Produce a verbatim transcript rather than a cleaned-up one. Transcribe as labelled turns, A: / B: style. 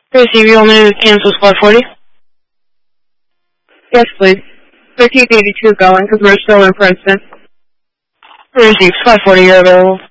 A: Receive, you want me to cancel squad forty?
B: Yes, please. thirteen eighty-two going, because we're still in Princeton.
A: Receive, squad forty, you're available.